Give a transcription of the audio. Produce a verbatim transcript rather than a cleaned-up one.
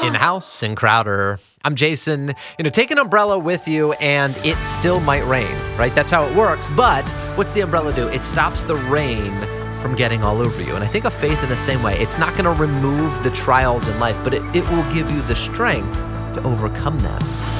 In-house in Crowder. I'm Jason. You know, take an umbrella with you and it still might rain, right? That's how it works. But what's the umbrella do? It stops the rain from getting all over you. And I think of faith in the same way. It's not going to remove the trials in life, but it, it will give you the strength to overcome them.